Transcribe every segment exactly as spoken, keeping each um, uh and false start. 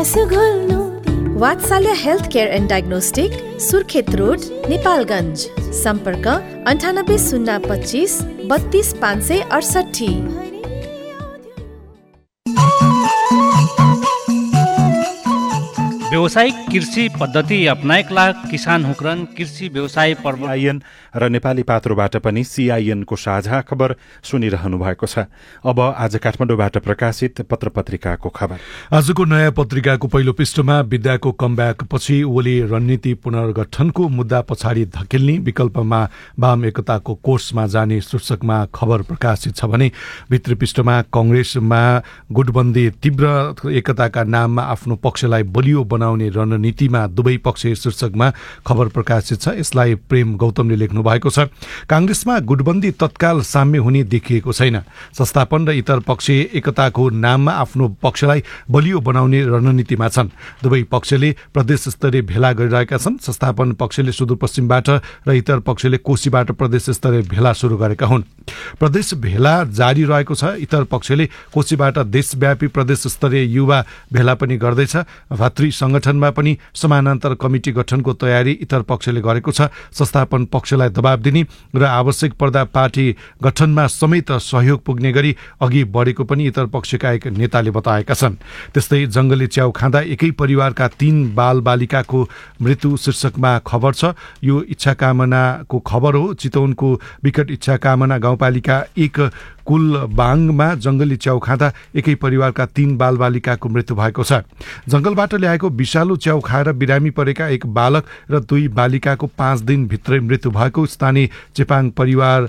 आँसु घोल्नु। वात्सल्य health care and diagnostic, Surkhet road, Nepalgunj. सम्पर्क अन्ठानब्बे शून्य पच्चिस बत्तीस पाँच सय अडसठी। व्यावसायिक कृषि पद्धति अपनाएका किसान हुक्रन कृषि व्यवसाय पर्व आइएन र नेपाली पात्रोबाट पनि सीआईएन को साझा खबर सुनिरहनु भएको छ। अब आज काठमाडौँबाट प्रकाशित पत्र पत्रिकाको खबर। आजको नयाँ पत्रिकाको पहिलो पृष्ठमा विद्याको कमब्याक पछि ओली रणनीति पुनर्गठनको मुद्दा पछाडि धकेल्ने विकल्पमा वाम एकताको कोर्समा जाने शीर्षकमा खबर प्रकाशित छ भने भित्री पृष्ठमा कंग्रेसमा गुटबन्दी तीव्र एकताका नाममा आफ्नो पक्षलाई बलियो बनाउने रणनीतिमा दुवै पक्ष शीर्षकमा खबर प्रकाशित छ। यसलाई प्रेम गौतमले लेख्नु भएको छ। कांग्रेसमा गुटबन्दी तत्काल साम्य हुने देखिएको छैन। संस्थापन र इतर पक्ष एकताको नाममा आफ्नो पक्षलाई बलियो बनाउने रणनीतिमा छन्। दुवै पक्षले प्रदेश स्तरीय भेला गरिरहेका छन्। संस्थापन पक्षले सुदूरपश्चिमबाट र इतर पक्षले कोशीबाट प्रदेश स्तरीय भेला शुरू गरेका हुन्। प्रदेश भेला जारी रहेको छ। इतर पक्षले कोशीबाट देशव्यापी प्रदेश स्तरीय युवा भेला पनि गर्दैछ। भातृ संगठनमा पनि समानान्तर कमिटी गठनको तयारी इतर पक्षले गरेको छ। संस्थापन पक्षलाई दबाब दिने र आवश्यक पर्दा पार्टी गठनमा समेत सहयोग पुग्ने गरी अघि बढेको पनि इतर पक्षका एक नेताले बताएका छन्। त्यस्तै जंगली च्याउ खाँदा एकै परिवारका तीन बाल बालिकाको मृत्यु शीर्षकमा खबर छ। यो इच्छा कामनाको खबर हो। चितवनको विकट इच्छा कामना गाउँपालिका एक कुलबाङमा जंगली च्याउ खाँदा एकै परिवारका तीन बाल बालिकाको मृत्यु भएको छ। जंगलबाट ल्याएको विषालु च्याउ खाएर बिरामी परेका एक बालक र दुई बालिकाको पाँच दिन भित्रै मृत्यु भएको स्थानीय चेपाङ परिवार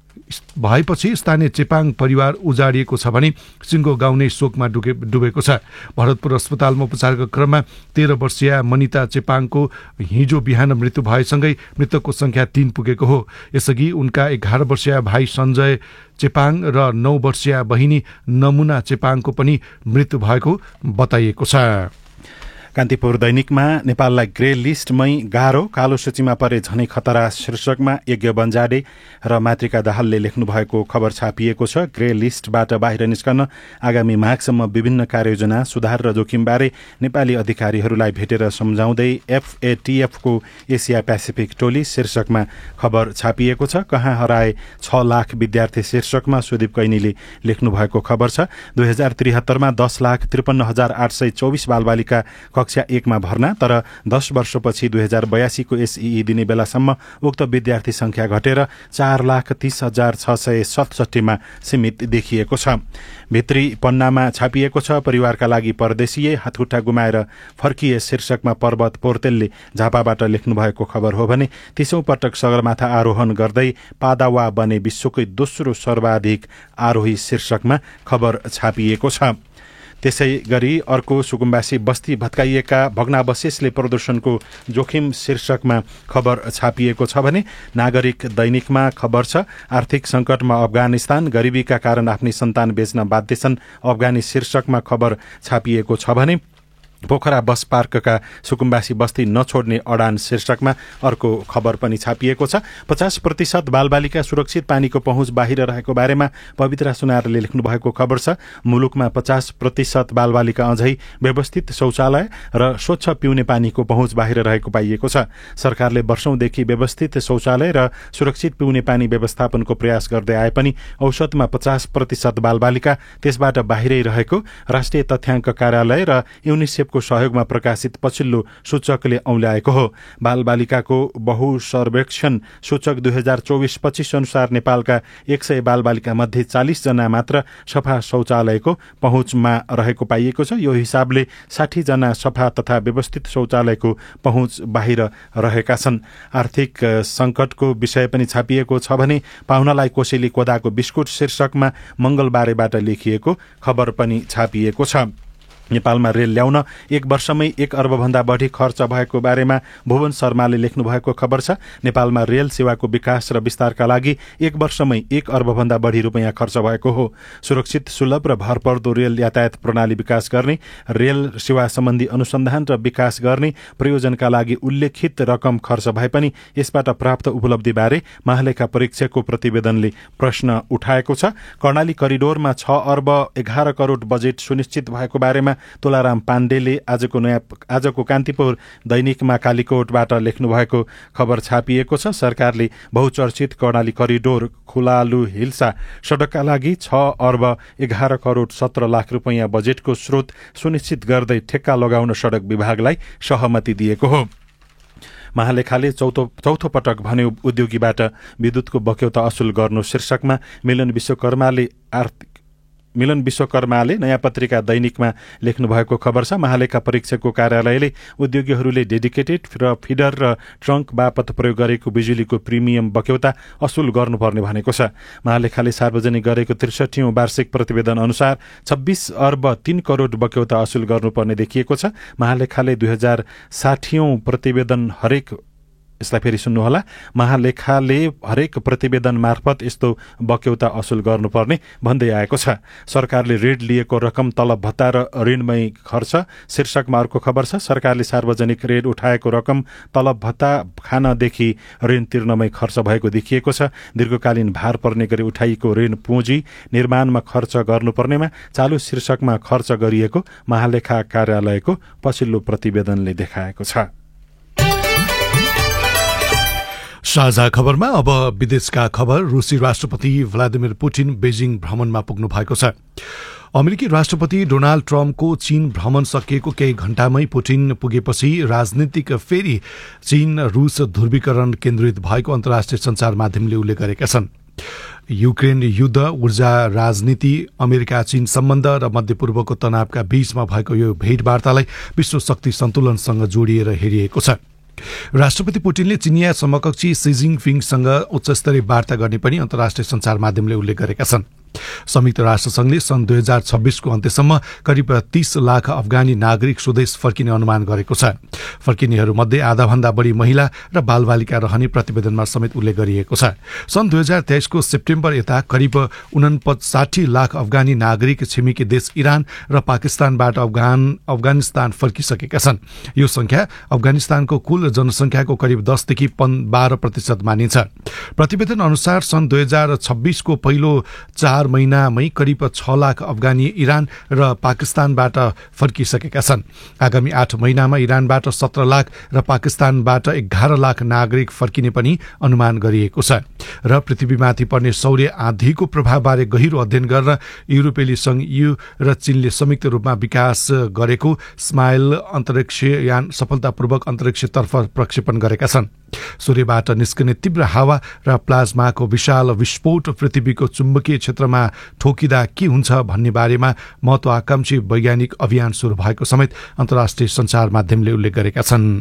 भएपछि स्थानीय चेपाङ परिवार उजाडिएको छ भने सिंगो गाउँ नै शोकमा डुबेको छ। भरतपुर अस्पतालमा उपचारको क्रममा तेह्र वर्षीय मनिता चेपाङको हिजो बिहान मृत्यु भएसँगै मृतकको संख्या तीन पुगेको हो। यसअघि उनका एघार वर्षीय भाइ सञ्जय चेपाङ र नौ वर्षीय बहिनी नमुना चेपाङको पनि मृत्यु भएको बताइएको छ। कान्तिपुर दैनिकमा नेपाललाई ग्रे लिस्टमै गाह्रो, कालो सूचीमा परे झनै खतरा शीर्षकमा यज्ञ बन्जाडे र मातृका दाहालले लेख्नु भएको खबर छापिएको छ। ग्रे लिस्टबाट बाहिर निस्कन आगामी माघसम्म विभिन्न कार्ययोजना, सुधार र जोखिमबारे नेपाली अधिकारीहरूलाई भेटेर सम्झाउँदै एफएटीएफको एसिया पेसिफिक टोली शीर्षकमा खबर छापिएको छ। कहाँ हराए छ लाख विद्यार्थी शीर्षकमा सुदीप कैनीले लेख्नु भएको खबर छ। दुई हजार त्रिहत्तरमा दस लाख त्रिपन्न हजार आठ सय चौबिस बालबालिका कक्षा एकमा भर्ना, तर दस वर्षपछि दुई हजार बयासीको एसईई दिने बेलासम्म उक्त विद्यार्थी संख्या घटेर चार लाख तीस हजार छ सय सतसठीमा सीमित देखिएको छ। भित्री पन्नामा छापिएको छ। परिवारका लागि परदेशीय हातखुट्टा गुमाएर फर्किए शीर्षकमा पर्वत पोर्तेलले झापाबाट लेख्नु भएको खबर हो भने तीसौं पटक सगरमाथा आरोहण गर्दै पादावा बने विश्वकै दोस्रो सर्वाधिक आरोही शीर्षकमा खबर छापिएको छ। त्यसै गरी अर्को सुकुम्बासी बस्ती भत्काइएका भग्नावशेषले प्रदूषणको जोखिम शीर्षकमा खबर छापिएको छ भने नागरिक दैनिकमा खबर छ। आर्थिक संकटमा अफगानिस्तान, गरिबीका कारण आफ्नै सन्तान बेच्न बाध्य छन् अफगानी शीर्षकमा खबर छापिएको छ भने पोखरा बस पार्कका सुकुम्बासी बस्ती नछोड्ने अडान शीर्षकमा अर्को खबर पनि छापिएको छ। पचास प्रतिशत बालबालिका सुरक्षित पानीको पहुँच बाहिर रहेको बारेमा पवित्रा सुनारले लेख्नु भएको खबर छ। मुलुकमा पचास प्रतिशत बालबालिका अझै व्यवस्थित शौचालय र स्वच्छ पिउने पानीको पहुँच बाहिर रहेको पाइएको छ। सरकारले वर्षौंदेखि व्यवस्थित शौचालय र सुरक्षित पिउने पानी व्यवस्थापनको प्रयास गर्दै आए पनि औसतमा पचास प्रतिशत बालबालिका त्यसबाट बाहिरै रहेको राष्ट्रिय तथ्याङ्क कार्यालय र युनिसेफ को सहयोगमा प्रकाशित पछिल्लो सूचकले औल्याएको हो। बालबालिकाको बहु सर्वेक्षण सूचक दुई हजार चौबिस पच्चीस अनुसार नेपालका एक सय बालबालिका मध्ये चालीस जना मात्र सफा शौचालयको पहुँचमा रहेको पाइएको छ। यो हिसाबले साठी जना सफा तथा व्यवस्थित शौचालयको पहुँच बाहिर रहेका छन्। आर्थिक संकटको विषय पनि छापिएको छ भने पाहुनालाई कोसेली कोदाको बिस्कुट शीर्षकमा मंगलबारेबाट लेखिएको खबर पनि छापिएको छ। नेपालमा रेल ल्याउन एक वर्षमै एक अर्बभन्दा बढी खर्च भएको बारेमा भुवन शर्माले लेख्नु भएको खबर छ। नेपालमा रेल सेवाको विकास र विस्तारका लागि एक वर्षमै एक अर्बभन्दा बढी रुपैयाँ खर्च भएको हो। सुरक्षित, सुलभ र भरपर्दो रेल यातायात प्रणाली विकास गर्ने, रेल सेवा सम्बन्धी अनुसन्धान र विकास गर्ने प्रयोजनका लागि उल्लेखित रकम खर्च भए पनि यसबाट प्राप्त उपलब्धिबारे महालेखा परीक्षकको प्रतिवेदनले प्रश्न उठाएको छ। कर्णाली करिडोरमा छ अर्ब एघार करोड़ बजेट सुनिश्चित भएको बारेमा विषयमा तोलाराम पाण्डेले आजको नयाँ आजको कान्तिपुर दैनिकमा कालीकोटबाट लेख्नु भएको खबर छापिएको छ। सरकारले बहुचर्चित कर्णाली करिडोर खुलालु हिल्सा सडकका लागि छ अर्ब एघार करोड सत्र लाख रुपियाँ बजेटको स्रोत सुनिश्चित गर्दै ठेक्का लगाउन सडक विभागलाई सहमति दिएको हो। महालेखाले चौथो चौथो पटक भन्यो उद्योगीबाट विद्युतको बक्यौता असुल गर्नु शीर्षकमा मिलन विश्वकर्माले आर्थिक मिलन विश्वकर्माले नयाँ पत्रिका दैनिकमा लेख्नु भएको खबर छ। महालेखा परीक्षकको कार्यालयले उद्योगीहरूले डेडिकेटेड र फिडर र ट्रङ्क बापत प्रयोग गरेको बिजुलीको प्रिमियम बक्यौता असुल गर्नुपर्ने भनेको छ। महालेखाले सार्वजनिक गरेको त्रिसठीौं वार्षिक प्रतिवेदन अनुसार छब्बीस अर्ब तीन करोड बक्यौता असुल गर्नुपर्ने देखिएको छ। महालेखाले दुई हजार साठीौं प्रतिवेदन हरेक यसलाई फेरि सुन्नुहोला महालेखाले हरेक प्रतिवेदन मार्फत यस्तो बक्यौता असुल गर्नुपर्ने भन्दै आएको छ। सरकारले ऋण लिएको रकम तलब भत्ता र ऋणमय खर्च शीर्षकमा अर्को खबर छ। सरकारले सार्वजनिक ऋण उठाएको रकम तलब भत्ता खानदेखि ऋण तिर्नमै खर्च भएको देखिएको छ। दीर्घकालीन भार पर्ने गरी उठाइएको ऋण पुँजी निर्माणमा खर्च गर्नुपर्नेमा चालु शीर्षकमा खर्च गरिएको महालेखा कार्यालयको पछिल्लो प्रतिवेदनले देखाएको छ। साझा खबरमा अब विदेशका खबर। रुसी राष्ट्रपति भ्लादिमिर पुटिन बेजिङ भ्रमणमा पुग्नु भएको छ। अमेरिकी राष्ट्रपति डोनाल्ड ट्रम्पको चीन भ्रमण सकिएको केही घण्टामै पुटिन पुगेपछि राजनीतिक फेरि चीन रूस ध्रुवीकरण केन्द्रित भएको अन्तर्राष्ट्रिय सञ्चार माध्यमले उल्लेख गरेका छन्। युक्रेन युद्ध, ऊर्जा राजनीति, अमेरिका चीन सम्बन्ध र मध्यपूर्वको तनावका बीचमा भएको यो भेटवार्तालाई विश्व शक्ति सन्तुलनसँग जोडिएर हेरिएको छ। राष्ट्रपति पुटिनले चिनिया समकक्षी सी जिनपिङसँग उच्चस्तरीय वार्ता गर्ने पनि अन्तर्राष्ट्रिय सञ्चार माध्यमले उल्लेख गरेका छन्। संयुक्त राष्ट्रसंघले सन् दुई हजार छब्बीसको अन्त्यसम्म करिब तीस लाख अफगानी नागरिक स्वदेश फर्किने अनुमान गरेको छ। फर्किनेहरूमध्ये आधाभन्दा बढी महिला र बालबालिका रहने प्रतिवेदनमा समेत उल्लेख गरिएको छ। सन् दुई हजार तेइसको सेप्टेम्बर यता करिब उनपचासी लाख अफगानी नागरिक छिमेकी देश इरान र पाकिस्तानबाट अफगान अफगानिस्तान फर्किसकेका छन्। यो संख्या अफगानिस्तानको कुल जनसंख्याको करिब दसदेखि बाह्र प्रतिशत मानिन्छ। प्रतिवेदन अनुसार सन् दुई हजार छब्बीसको पहिलो चार महिनामै करिब छ लाख अफगानी इरान र पाकिस्तानबाट फर्किसकेका छन्। आगामी आठ महिनामा इरानबाट सत्र लाख र पाकिस्तानबाट एघार लाख नागरिक फर्किने पनि अनुमान गरिएको छ। र पृथ्वीमाथि पर्ने सौर्य आँधीको प्रभावबारे गहिरो अध्ययन गरेर युरोपेली संघ यु र चीनले संयुक्त रूपमा विकास गरेको स्माइल अन्तरिक्ष यान सफलतापूर्वक अन्तरिक्षतर्फ प्रक्षेपण गरेका छन्। सूर्यबाट निस्कने तीव्र हावा र प्लाज्माको विशाल विस्फोट पृथ्वीको चुम्बकीय क्षेत्रमा ठोकिँदा के हुन्छ भन्ने बारेमा महत्वाकांक्षी वैज्ञानिक अभियान शुरू भएको समेत अन्तर्राष्ट्रिय सञ्चार माध्यमले उल्लेख गरेका छन्।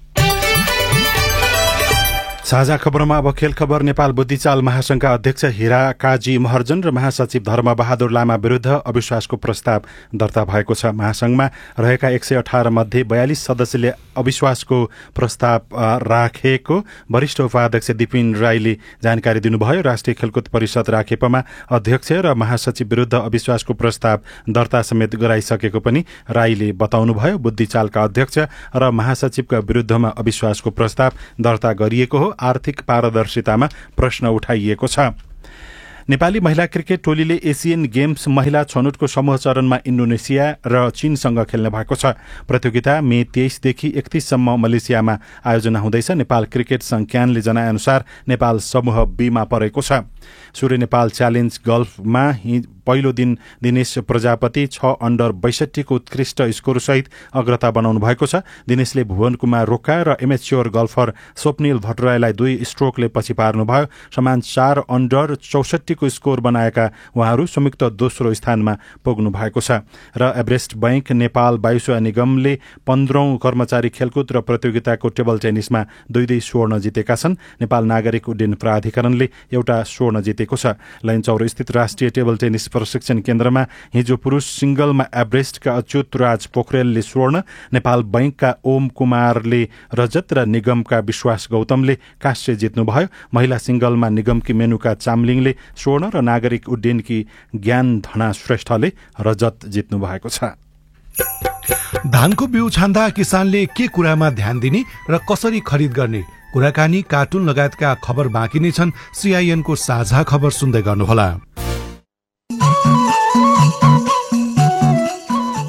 साझा खबरमा अब खेल खबर। नेपाल बुद्धिचाल महासंघका अध्यक्ष हिरा काजी महर्जन र महासचिव धर्मबहादुर लामा विरुद्ध अविश्वासको प्रस्ताव दर्ता भएको छ। महासंघमा रहेका एक सय अठार मध्ये बयालिस सदस्यले अविश्वासको प्रस्ताव राखेको वरिष्ठ उपाध्यक्ष दिपिन राईले जानकारी दिनुभयो। राष्ट्रिय खेलकुद परिषद राखेपमा अध्यक्ष र महासचिव विरुद्ध अविश्वासको प्रस्ताव दर्ता समेत गराइसकेको पनि राईले बताउनुभयो। बुद्धिचालका अध्यक्ष र महासचिवका विरुद्धमा अविश्वासको प्रस्ताव दर्ता गरिएको हो। आर्थिक पारदर्शितामा प्रश्न उठाइएको छ। नेपाली महिला क्रिकेट टोलीले एसियन गेम्स महिला छनौटको समूह चरणमा इन्डोनेसिया र चीनसँग खेल्ने भएको छ। प्रतियोगिता मे तेइसदेखि एकतीससम्म मलेसियामा आयोजना हुँदैछ। नेपाल क्रिकेट संघ क्यानले जनाएअनुसार नेपाल समूह बीमा परेको छ। सूर्य नेपाल च्यालेन्ज गल्फमा पहिलो दिन दिनेश प्रजापति छ अन्डर बैसठीको उत्कृष्ट स्कोरसहित अग्रता बनाउनु भएको छ। दिनेशले भुवन कुमार रोका र एमेच्योर गल्फर स्वप्निल भट्टराईलाई दुई स्ट्रोकले पछि पार्नुभयो। समान चार अन्डर चौसठीको स्कोर बनाएका उहाँहरू संयुक्त दोस्रो स्थानमा पुग्नु भएको छ। र एभरेस्ट बैंक नेपाल वायुसेवा निगमले पन्ध्रौं कर्मचारी खेलकुद र प्रतियोगिताको टेबल टेनिसमा दुई दुई स्वर्ण जितेका छन्। नेपाल नागरिक उड्डयन प्राधिकरणले एउटा स्वर्ण जितेको छ। लैनचौर स्थित राष्ट्रिय टेबल टेनिस प्रशिक्षण केन्द्रमा हिजो पुरुष सिंगलमा एभरेस्टका अच्युत राज पोखरेलले स्वर्ण, नेपाल बैंकका ओम कुमारले रजत र निगमका विश्वास गौतमले काँस्य जित्नुभयो। महिला सिंगलमा निगमकी मेनुका चामलिङले स्वर्ण र नागरिक उड्डयनकी ज्ञान धना श्रेष्ठले रजत जित्नु भएको छ। धानको बिउ छान्दा किसानले के कुरामा ध्यान दिने र कसरी खरिद गर्ने, कुराकानी, कार्टुन लगायतका खबर बाँकी नै छन्। सीआईएनको साझा खबर सुन्दै गर्नुहोला।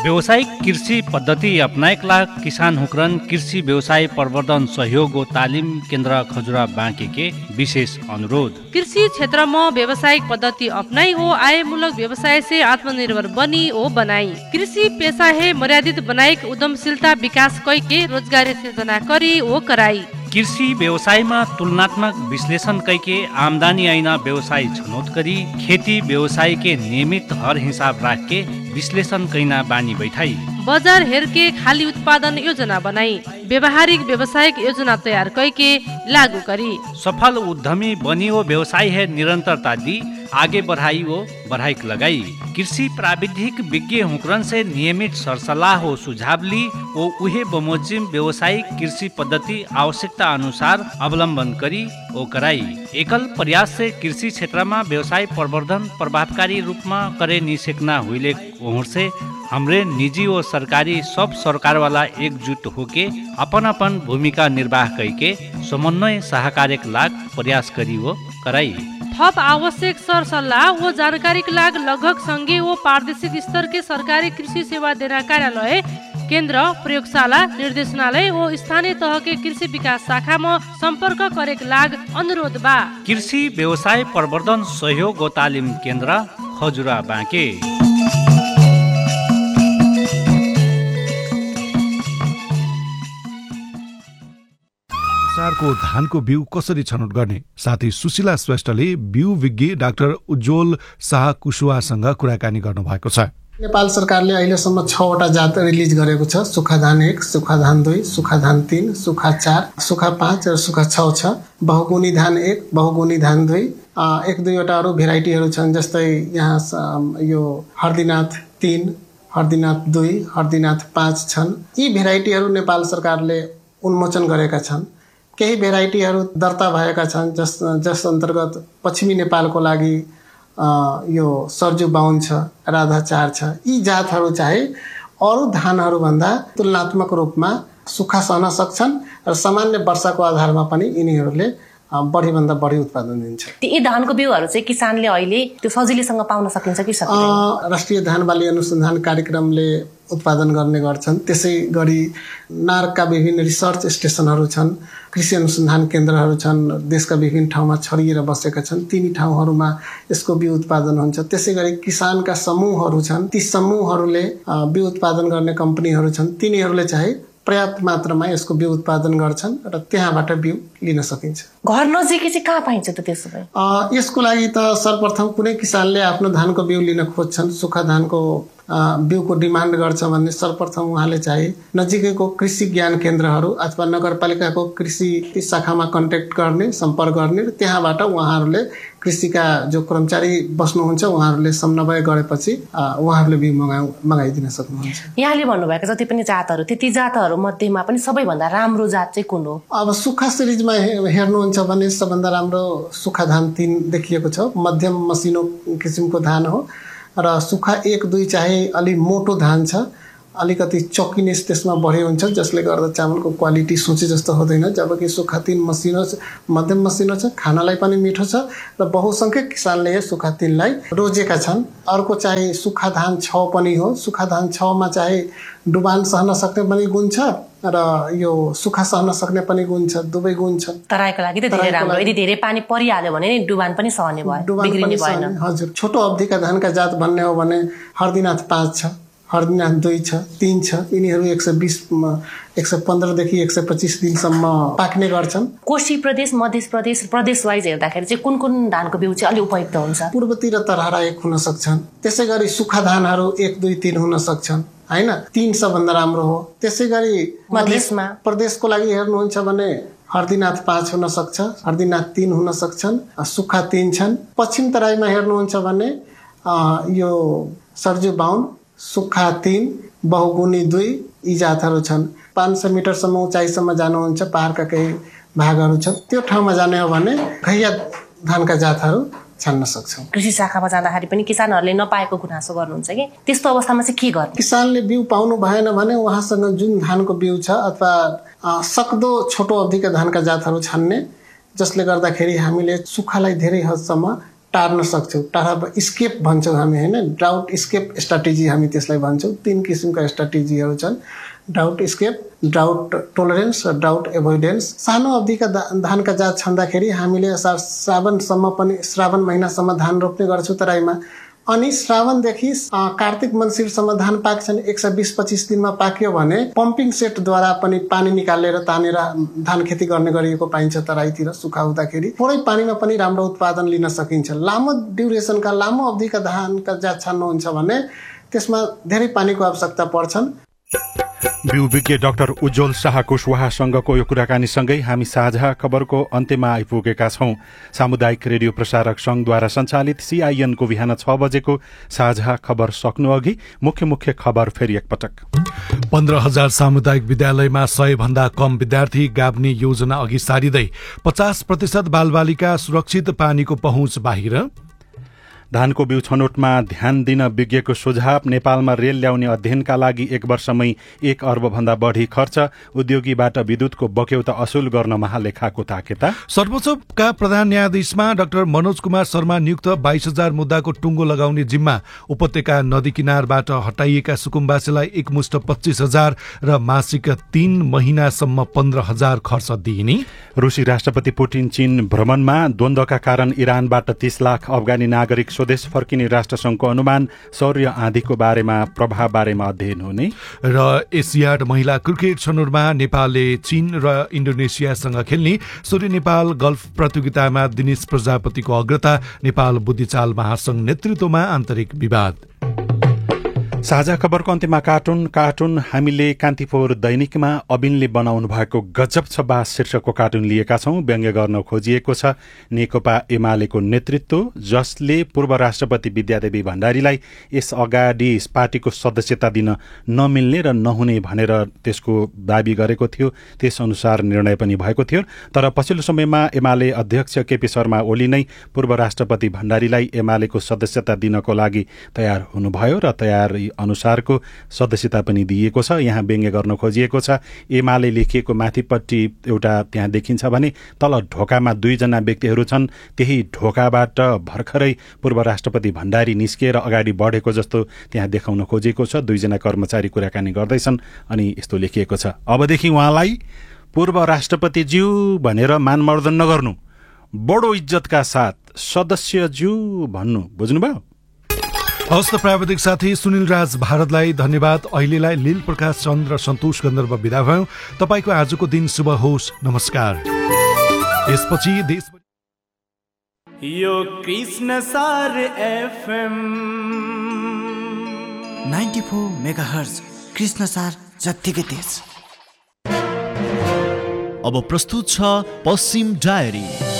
व्यावसायिक कृषि पद्धति अपनाएकला किसान हुक्रन कृषि व्यवसाय प्रवर्धन सहयोग व तालिम केन्द्र खजुरा बाँके के विशेष अनुरोध। कृषि क्षेत्र में व्यावसायिक पद्धति अपनाई हो आयमूलक व्यवसाय से आत्मनिर्भर बनी ओ बनाई। कृषि पेशा है मर्यादित बनाइक उद्यमशीलता विकास कई के रोजगारी सृजना करी ओ कराई। कृषि व्यवसायमा तुलनात्मक विश्लेषण कैके आमदानी ऐना व्यवसाय छनौट करी खेती व्यवसाय के नियमित हर हिसाब राख के विश्लेषण कैना बानी बैठाई। बाजार हेर के खाली उत्पादन योजना बनाई व्यवहारिक व्यवसायिक योजना तैयार करके लागू करी। सफल उद्यमी बनी वो व्यवसाय है निरंतरता दी आगे बढ़ाई वो बढ़ाई लगाई। कृषि प्राविधिक विज्ञ हुक्रन से नियमित सरसल्लाह हो सुझाव ली वो उहे बमोजिम व्यवसायिक कृषि पद्धति आवश्यकता अनुसार अवलंबन करी ओ कराई। एकल प्रयास से कृषि क्षेत्र में व्यवसाय प्रवर्धन प्रभावकारी रूप में करे निसेकना हुईले ओहर से हमरे निजी और सरकारी सब सरकार वाला एकजुट होके अपन अपन भूमिका निर्वाह करके समन्वय सहकार्य लाग प्रयास करी वो कराई। थप आवश्यक सर सल्लाह वो जानकारी के लाग लगभग संघीय वो प्रादेशिक स्तर के सरकारी कृषि सेवा देना कार्यालय केंद्र प्रयोगशाला निर्देशनालय वो स्थानीय तह के कृषि विकास शाखा में संपर्क करे के लाग अनुरोध बा। कृषि व्यवसाय प्रवर्धन सहयोग व तालिम केन्द्र खजुरा बाँके। को धानको बिउ कसरी छनौट गर्ने साथै सुशीला श्रेष्ठले बिउ विज्ञ डाक्टर उज्जवल शाह कुशवासँग कुराकानी गर्नु भएको छ। नेपाल सरकारले अहिलेसम्म छवटा जात रिलिज गरेको छ। सुखा धान एक, सुखा धान दुई, सुखा धान तीन, सुखा चार, सुखा पाँच र सुखा छ छ। बहुगुणी धान एक, बहुगुणी धान दुई, एक दुईवटा अरू भेराइटीहरू छन् जस्तै यहाँ यो हर्दीनाथ तीन, हर्दीनाथ दुई, हर्दीनाथ पाँच छन्। यी भेराइटीहरू नेपाल सरकारले उन्मोचन गरेका छन्। केही भेराइटीहरू दर्ता भएका छन् जस जस अन्तर्गत पश्चिमी नेपालको लागि यो सर्जु बाहुन छ, राधा चार छ। यी जातहरू चाहिँ अरू धानहरूभन्दा तुलनात्मक रूपमा सुक्खा सहन सक्छन् र सामान्य वर्षाको आधारमा पनि यिनीहरूले बढीभन्दा बढी उत्पादन दिन्छ। यी धानको बिउहरू चाहिँ किसानले अहिले त्यो सजिलैसँग पाउन सकिन्छ कि सक्दैन? राष्ट्रिय धान बाली अनुसन्धान कार्यक्रमले उत्पादन गर्ने गर्छन्। त्यसै गरी नार्कका विभिन्न रिसर्च स्टेसनहरू छन्, कृषि अनुसन्धान केन्द्रहरू छन्, देशका विभिन्न ठाउँमा छरिएर बसेका छन्। तिनी ठाउँहरूमा यसको बिउ उत्पादन हुन्छ। त्यसै गरी किसानका समूहहरू छन्, ती समूहहरूले बिउ उत्पादन गर्ने कम्पनीहरू छन्, तिनीहरूले चाहिँ पर्याप्त मात्रामा यसको बिउ उत्पादन गर्छन् र त्यहाँबाट बिउ लिन सकिन्छ। घर नजिकै चाहिँ कहाँ पाइन्छ त त्यसो भए? यसको लागि त सर्वप्रथम कुनै किसानले आफ्नो धानको बिउ लिन खोज्छन्, सुक्खा धानको बिउको डिमान्ड गर्छ भने सर्वप्रथम उहाँले चाहिँ नजिकैको कृषि ज्ञान केन्द्रहरू अथवा नगरपालिकाको कृषि शाखामा कन्ट्याक्ट गर्ने, सम्पर्क गर्ने र त्यहाँबाट उहाँहरूले कृषिका जो कर्मचारी बस्नुहुन्छ उहाँहरूले समन्वय गरेपछि उहाँहरूले बिउ मगाउ मगाइदिन सक्नुहुन्छ। यहाँले भन्नुभएको जति पनि जातहरू त्यति जातहरू मध्येमा पनि सबैभन्दा राम्रो जात चाहिँ कुन हो? अब सुक्खा सिरिजमा हेर्नुहुन्छ भने सबभन्दा राम्रो सुक्खा धान तीन देखिएको छ। मध्यम मसिनो किसिमको धान हो र सुक्खा एक दुई चाहिँ अलि मोटो धान छ, अलिकति चौकिनेस त्यसमा बढी हुन्छ जसले गर्दा चामलको क्वालिटी सोचे जस्तो हुँदैन। जबकि सुक्खा तीन मसिनो मध्यम मसिनो छ, खानालाई पनि मिठो छ र बहुसंख्यक किसानले यस सुक्खा तीनलाई रोजेका छन्। अर्को चाहिँ सुक्खा धान छ पनि हो। सुक्खा धान छ मा चाहिँ डुबान सहन सक्ने पनि गुण छ र यो सुक्खा सहन सक्ने पनि गुण छ, दुवै गुण छ। तराईको लागि त धेरै राम्रो। यदि धेरै पानी परिहाल्यो भने नि डुबान पनि सहने भयो, बिग्रिने भएन। हजुर, छोटो अवधिका धानका जात भन्ने हो भने हर्दीनाथ पाँच छ, हर्दीनाथ दुई छ, तीन छ। यिनीहरू एक सय बीस एक सय पन्ध्रदेखि एक सय पच्चिस दिनसम्म पाक्ने गर्छन्। कोशी प्रदेश, मध्य प्रदेश प्रदेश वाइज हेर्दाखेरि चाहिँ कुन कुन धानको बिउ चाहिँ अलि उपयुक्त हुन्छ? पूर्वतिर तरहारा एक हुन सक्छन्। त्यसै गरी सुक्खा धानहरू एक दुई तीन हुन सक्छन्, हैन? तीन सबभन्दा राम्रो हो। त्यसै गरी मधेसमा प्रदेशको लागि हेर्नुहुन्छ भने हर्दीनाथ पाँच हुन सक्छ, हर्दीनाथ तीन हुन सक्छन्, सुक्खा तीन छन्। पश्चिम तराईमा हेर्नुहुन्छ भने यो सर्जु बाहुन, सुक्खा तीन, बहुगुणी दुई यी जातहरू छन्। पाँच सय मिटरसम्म उचाइसम्म जानुहुन्छ, पहाडका केही भागहरू छन्, त्यो ठाउँमा जाने हो भने घैया धानका जातहरू छान्न सक्छौँ। कृषि शाखामा जाँदाखेरि पनि किसानहरूले नपाएको गुनासो गर्नुहुन्छ कि त्यस्तो अवस्थामा चाहिँ के गर्ने? किसानले बिउ पाउनु भएन भने उहाँसँग जुन धानको बिउ छ अथवा सक्दो छोटो अवधिका धानका जातहरू छान्ने, जसले गर्दाखेरि हामीले सुक्खालाई धेरै हदसम्म टार्न सक्छौँ, टाढा स्केप भन्छौँ हामी होइन, ड्राउट स्केप स्ट्राटेजी हामी त्यसलाई भन्छौँ। तीन किसिमका स्ट्राटेजीहरू छन्, ड्राउट स्केप, ड्राउट टोलरेन्स र ड्राउट एभोइडेन्स। सानो अवधिका धानका जात छँदाखेरि हामीले असार श्रावणसम्म पनि श्रावण महिनासम्म धान रोप्ने गर्छौँ तराईमा, अनि श्रावणदेखि कार्तिक मङ्सिरसम्म धान पाक्छन्। एक सय बिस पच्चिस दिनमा पाक्यो भने पम्पिङ सेटद्वारा पनि पानी निकालेर तानेर धान खेती गर्ने गरिएको पाइन्छ तराईतिर। सुक्खा हुँदाखेरि थोरै पानीमा पनि राम्रो उत्पादन लिन सकिन्छ। लामो ड्युरेसनका लामो अवधिका धानका जात छान्नुहुन्छ भने त्यसमा धेरै पानीको आवश्यकता पर्छन्। बिउ विज्ञ डाक्टर उज्जवल शाह कुशवाहासँगको यो कुराकानीसँगै हामी साझा खबरको अन्त्यमा आइपुगेका छौं। सामुदायिक रेडियो प्रसारक संघद्वारा सञ्चालित सीआईएनको बिहान छ बजेको साझा खबर सक्नु अघि मुख्य मुख्य खबर फेरि एकपटक। पन्ध्र हजार सामुदायिक विद्यालयमा सय भन्दा कम विद्यार्थी गाभ्ने योजना अघि सारिँदै पचास प्रतिशत बालबालिका सुरक्षित पानीको पहुँच बाहिर। धानको बिउ छनौटमा ध्यान दिन विज्ञको सुझाव। नेपालमा रेल ल्याउने अध्ययनका लागि एक वर्षमै एक अर्ब भन्दा बढी खर्च। उद्योगीबाट विद्युतको बक्यौता असुल गर्न महालेखाको ताकेता। सर्वोच्चका प्रधान न्यायाधीशमा डाक्टर मनोज कुमार शर्मा नियुक्त। बाइस हजार मुद्दाको टुङ्गो लगाउने जिम्मा। उपत्यका नदी किनारबाट हटाइएका सुकुम्बासीलाई एकमुष्ट पच्चीस हजार र मासिक तीन महिनासम्म पन्ध्र हजार खर्च दिइने। रुसी राष्ट्रपति पुटिन चीन भ्रमणमा। द्वन्द्वका कारण इरानबाट तीस लाख अफगानी नागरिक स्वदेश फर्किने राष्ट्रसङ्घको अनुमान। सौर्य आँधीको बारेमा प्रभाव बारेमा अध्ययन हुने। र एसियाड महिला क्रिकेट छनौटमा नेपालले चीन र इन्डोनेसियासँग खेल्ने। सूर्य नेपाल गल्फ प्रतियोगितामा दिनेश प्रजापतिको अग्रता। नेपाल बुद्धिचाल महासंघ नेतृत्वमा आन्तरिक विवाद। साझा खबरको अन्त्यमा कार्टुन कार्टुन हामीले कान्तिपुर दैनिकमा अबिनले बनाउनु भएको गजब छ बास शीर्षकको कार्टुन लिएका छौं। व्यङ्ग्य गर्न खोजिएको छ नेकपा एमालेको नेतृत्व, जसले पूर्व राष्ट्रपति विद्यादेवी भण्डारीलाई यस अगाडि पार्टीको सदस्यता दिन नमिल्ने र नहुने भनेर त्यसको दाबी गरेको थियो। त्यस अनुसार निर्णय पनि भएको थियो। तर पछिल्लो समयमा एमाले अध्यक्ष केपी शर्मा ओली नै पूर्व राष्ट्रपति भण्डारीलाई एमालेको सदस्यता दिनको लागि तयार हुनुभयो र तयार अनुसारको सदस्यता पनि दिएको छ। यहाँ व्यङ्ग्य गर्न खोजिएको छ एमाले लेखिएको माथिपट्टि एउटा त्यहाँ देखिन्छ भने तल ढोकामा दुईजना व्यक्तिहरू छन्। त्यही ढोकाबाट भर्खरै पूर्व राष्ट्रपति भण्डारी निस्किएर अगाडि बढेको जस्तो त्यहाँ देखाउन खोजिएको छ। दुईजना कर्मचारी कुराकानी गर्दैछन् अनि यस्तो लेखिएको छ, अबदेखि उहाँलाई पूर्व राष्ट्रपतिज्यू भनेर मानमर्दन नगर्नु, बडो इज्जतका साथ सदस्यज्यू भन्नु, बुझ्नुभयो? हस्त प्राविधिक साथी सुनिल राज भारतलाई धन्यवाद। अहिलेलाई लील प्रकाश चन्द र सन्तोष गन्धर्व विदा भयौं। तपाईको आजको दिन शुभ होस्। नमस्कार। यसपछि देश यो कृष्ण सार एफएम चौरानब्बे मेगाहर्ज कृष्ण सार जत्तिकै तेज। अब प्रस्तुत छ पश्चिम डायरी।